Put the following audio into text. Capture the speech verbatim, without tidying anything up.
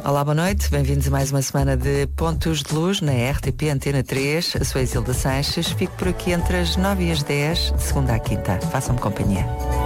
Olá, boa noite, bem-vindos a mais uma semana de Pontos de Luz na R T P Antena três. Eu sou a Isilda Sanches, fico por aqui entre as nove e as dez, de segunda à quinta. Façam-me companhia.